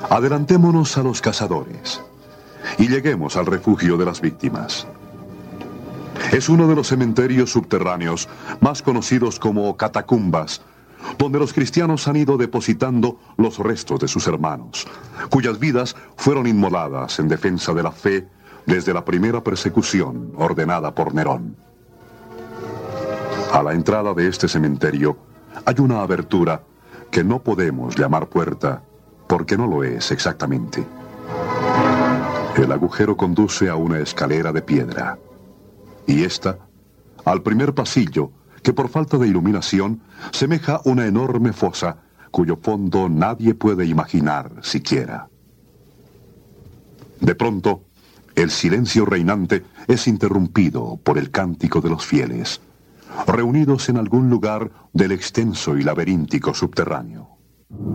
Adelantémonos a los cazadores y lleguemos al refugio de las víctimas. Es uno de los cementerios subterráneos más conocidos como catacumbas, donde los cristianos han ido depositando los restos de sus hermanos, cuyas vidas fueron inmoladas en defensa de la fe desde la primera persecución ordenada por Nerón. A la entrada de este cementerio hay una abertura que no podemos llamar puerta, porque no lo es exactamente. El agujero conduce a una escalera de piedra, y esta, al primer pasillo, que por falta de iluminación semeja una enorme fosa, cuyo fondo nadie puede imaginar siquiera. De pronto, el silencio reinante es interrumpido por el cántico de los fieles, reunidos en algún lugar del extenso y laberíntico subterráneo.